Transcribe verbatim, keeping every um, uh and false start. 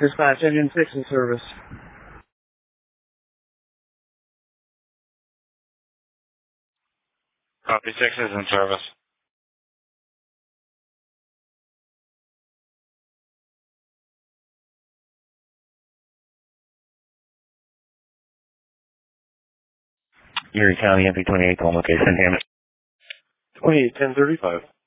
Dispatch engine six in service. Copy, six is in service. Erie County, M P twenty-eight, home location, damage. twenty-eight ten thirty-five.